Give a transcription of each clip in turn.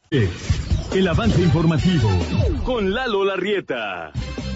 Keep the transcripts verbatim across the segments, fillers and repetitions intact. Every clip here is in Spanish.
El avance informativo con Lalo Larrieta.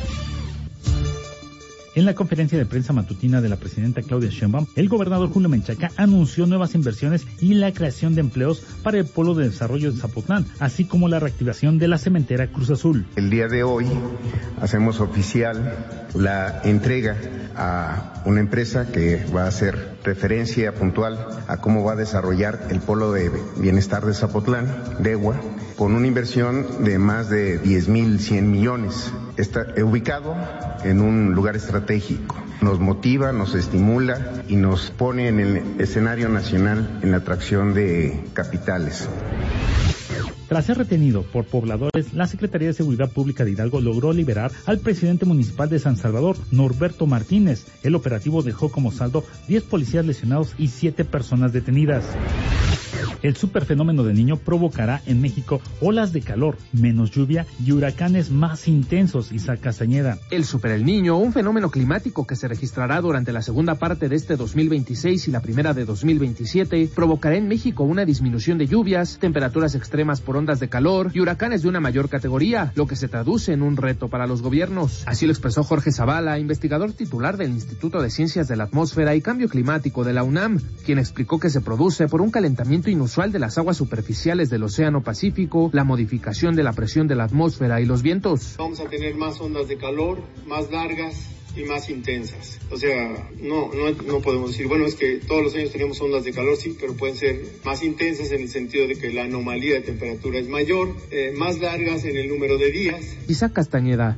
En la conferencia de prensa matutina de la presidenta Claudia Sheinbaum, el gobernador Julio Menchaca anunció nuevas inversiones y la creación de empleos para el Polo de Desarrollo de Zapotlán, así como la reactivación de la cementera Cruz Azul. El día de hoy hacemos oficial la entrega a una empresa que va a hacer referencia puntual a cómo va a desarrollar el Polo de Bienestar de Zapotlán, DEWA, con una inversión de más de diez mil cien millones. Está ubicado en un lugar estratégico. Nos motiva, nos estimula y nos pone en el escenario nacional en la atracción de capitales. Tras ser retenido por pobladores, la Secretaría de Seguridad Pública de Hidalgo logró liberar al presidente municipal de San Salvador, Norberto Martínez. El operativo dejó como saldo diez policías lesionados y siete personas detenidas. El superfenómeno de Niño provocará en México olas de calor, menos lluvia y huracanes más intensos. Isaac Castañeda. El Super El Niño, un fenómeno climático que se registrará durante la segunda parte de este dos mil veintiséis y la primera de dos mil veintisiete, provocará en México una disminución de lluvias, temperaturas extremas por ondas de calor y huracanes de una mayor categoría, lo que se traduce en un reto para los gobiernos. Así lo expresó Jorge Zavala, investigador titular del Instituto de Ciencias de la Atmósfera y Cambio Climático de la UNAM, quien explicó que se produce por un calentamiento inusual de las aguas superficiales del Océano Pacífico, la modificación de la presión de la atmósfera y los vientos. Vamos a tener más ondas de calor, más largas y más intensas. O sea, no, no, no podemos decir, bueno, es que todos los años tenemos ondas de calor, sí, pero pueden ser más intensas en el sentido de que la anomalía de temperatura es mayor, eh, más largas en el número de días. Isaac Castañeda.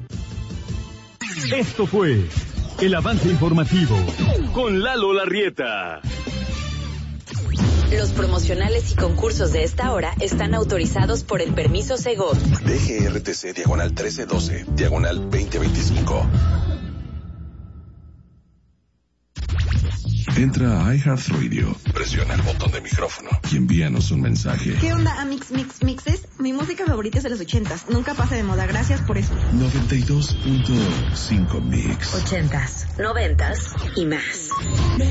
Esto fue el avance informativo con Lalo Larrieta. Los promocionales y concursos de esta hora están autorizados por el permiso Segov. D G R T C diagonal trece doce, diagonal veinte veinticinco. Entra a iHeartRadio, presiona el botón de micrófono y envíanos un mensaje. ¿Qué onda, Amix Mix Mixes? Mi música favorita es de los ochentas, nunca pasa de moda, gracias por eso. noventa y dos punto cinco Mix. Ochentas, noventas y más.